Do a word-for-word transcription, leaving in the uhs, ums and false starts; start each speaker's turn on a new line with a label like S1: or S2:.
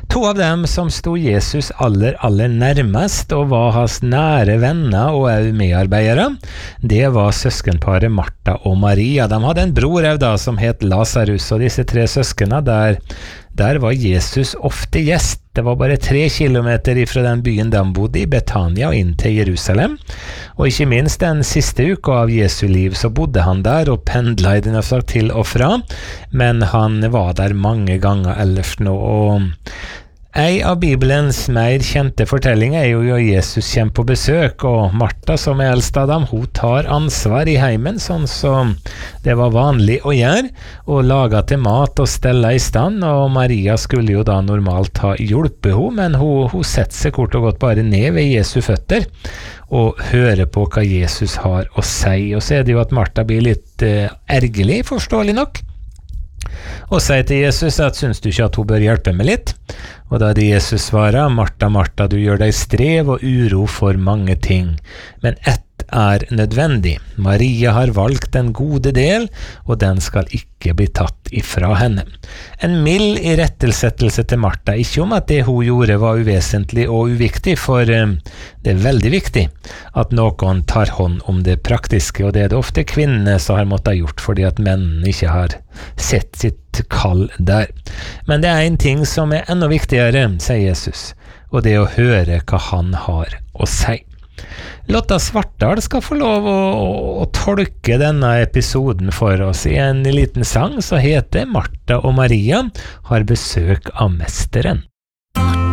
S1: To av dem som sto Jesus aller, aller nærmest og var hans nære venner og også medarbeidere, det var søskenparet Martha og Maria. De hadde en bror også da som het Lazarus, og disse tre søskene der, der var Jesus ofte gjest. Det var bare tre kilometer ifra den byen de bodde i, Betania, og inn til Jerusalem. Og ikke minst den siste uka av Jesu liv så bodde han der og pendlet i denne sak til og fra, men han var der mange ganger ellers nå, og en av Bibelens mer kjente fortellinger er jo at Jesus kommer på besøk, og Martha, som er eldst av dem, hun tar ansvar i heimen, sånn som det var vanlig å gjøre, og lage til mat og stelle i stand, og Maria skulle jo da normalt ha hjulpet henne, men hun, hun setter seg kort og godt bare ned ved Jesu føtter, og hører på hva Jesus har å si. Og så er det jo at Martha blir litt eh, ergerlig, forståelig nok, og sier til Jesus at synes du ikke at hun bør hjelpe meg litt? Og da det Jesus svarer, Martha, Martha, du gjør deg strev og uro for mange ting, men ett er nødvendig. Maria har valgt den gode del, og den skal ikke bli tatt ifra henne. En mild irettesettelse til Martha, ikke om at det hun gjorde var uvesentlig og uviktig, for um, det er veldig viktig at noen tar hånd om det praktiske, og det er det ofte kvinnene som har måttet ha gjort, fordi at mennene ikke har sett sitt kall der. Men det er en ting som er enda viktigere, sier Jesus, og det er å høre hva han har å si. Lotta Svartdal skal få lov å, å, å tolke denne episoden for oss i en liten sang som heter Martha og Maria har besøk av mesteren.